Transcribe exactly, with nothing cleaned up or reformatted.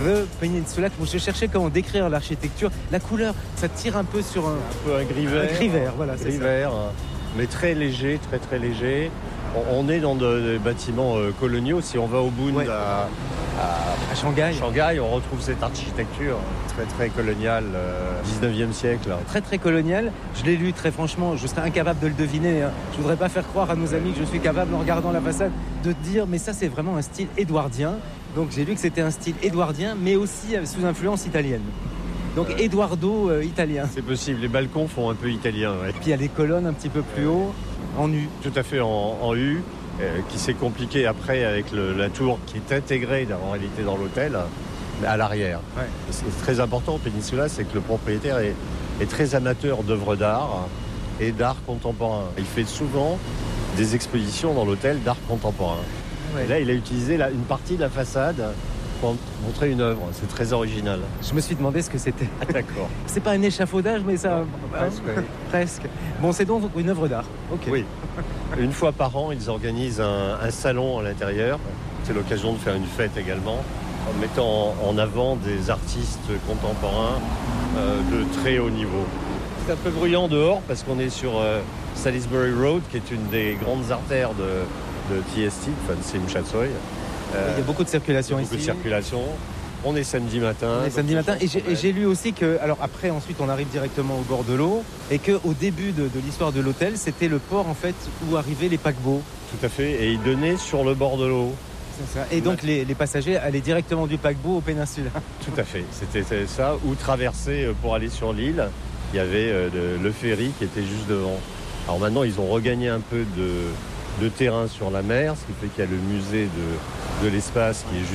The Peninsula. Je cherchais comment décrire l'architecture. La couleur, ça tire un peu sur un... Un peu un gris vert. Un gris vert, voilà, c'est Gris ça. vert, mais très léger, très très léger. On, on est dans de- des bâtiments euh, coloniaux. Si on va au Bund Ouais. à, à À Shanghai. Shanghai, on retrouve cette architecture très très coloniale, euh, dix-neuvième siècle. Très très colonial. Je l'ai lu très franchement, je serais incapable de le deviner. Hein. Je voudrais pas faire croire à nos amis que je suis capable en regardant la façade de dire mais ça c'est vraiment un style édouardien. Donc j'ai lu que c'était un style édouardien mais aussi sous influence italienne. Donc Euh. Eduardo euh, italien. C'est possible, les balcons font un peu italien. Ouais. Puis il y a les colonnes un petit peu plus haut en U. Tout à fait en, en U, euh, qui s'est compliqué après avec le- la tour qui est intégrée en réalité dans l'hôtel, mais à l'arrière. Ouais. Ce qui est très important au Peninsula, c'est que le propriétaire est, est très amateur d'œuvres d'art et d'art contemporain. Il fait souvent des expositions dans l'hôtel d'art contemporain. Ouais. Et là, il a utilisé la- une partie de la façade pour montrer une œuvre. C'est très original. Je me suis demandé ce que c'était. D'accord. C'est pas un échafaudage mais ça... Presque, oui. Presque. Bon c'est donc une œuvre d'art. Ok. Oui. Une fois par an, ils organisent un, un salon à l'intérieur. C'est l'occasion de faire une fête également, en mettant en, en avant des artistes contemporains euh, de très haut niveau. C'est un peu bruyant dehors parce qu'on est sur euh, Salisbury Road, qui est une des grandes artères de, de T S T, enfin de Tsim Sha Tsui. Euh, Il y a beaucoup de circulation beaucoup de ici. circulation. On est samedi matin. On est donc samedi les matin gens et se j'ai, et promènent. j'ai lu aussi que, alors après ensuite on arrive directement au bord de l'eau et qu'au début de, de l'histoire de l'hôtel c'était le port en fait où arrivaient les paquebots. Tout à fait. Et il donnait sur le bord de l'eau. C'est ça. Et donc les, les passagers allaient directement du paquebot au péninsula. Tout à fait, c'était c'était ça, ou traverser euh, pour aller sur l'île, il y avait euh, le, le ferry qui était juste devant. Alors maintenant, ils ont regagné un peu de, de terrain sur la mer, ce qui fait qu'il y a le musée de, de l'espace qui est